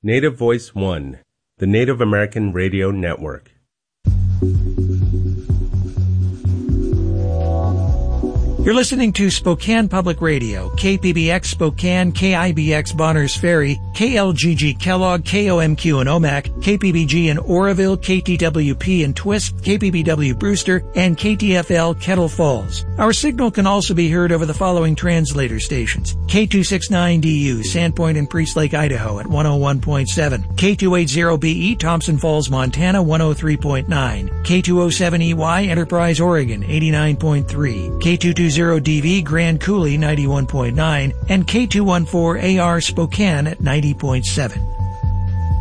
Native Voice One, the Native American Radio Network. You're listening to Spokane Public Radio, KPBX Spokane, KIBX Bonners Ferry, KLGG Kellogg, KOMQ in Omak, KPBG in Oroville, KTWP in Twisp, KPBW Brewster, and KTFL Kettle Falls. Our signal can also be heard over the following translator stations: K269DU, Sandpoint and Priest Lake, Idaho at 101.7, K280BE, Thompson Falls, Montana 103.9, K207EY, Enterprise, Oregon 89.3, K220DV, Grand Coulee 91.9, and K214AR Spokane at 90.7.